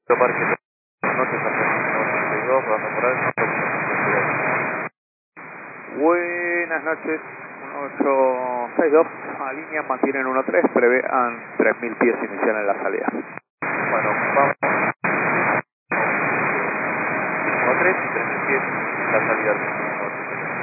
Parque, noches, Argentina 82, rodando por alto. Buenas noches, 1862, a línea mantienen 13, prevean 3000 pies inicial en la salida. Bueno, vamos. 13 y 3000 pies la salida.